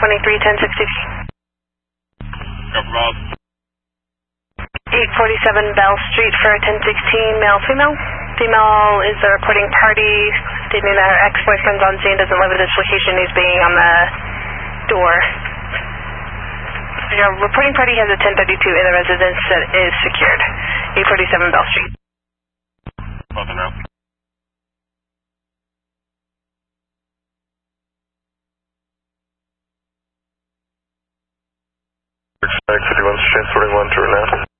231060. 847 Bell Street for 1016, male, female. Female is the reporting party, stating that her ex-boyfriend's on scene, doesn't live at this location, he's banging on the door. Your reporting party has a 1032 in the residence that is secured. 847 Bell Street. Nothing now. Transporting 1 to now.